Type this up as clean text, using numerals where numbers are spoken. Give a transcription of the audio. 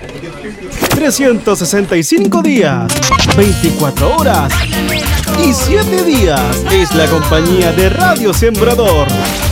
365 días, 24 horas y 7 días es la compañía de Radio Sembrador.